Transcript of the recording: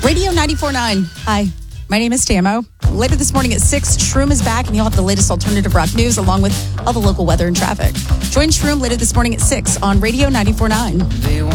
Radio 94.9. Hi, my name is Tamo. Later this morning at 6, Shroom is back, and you'll have the latest alternative rock news along with all the local weather and traffic. Join Shroom later this morning at 6 on Radio 94.9.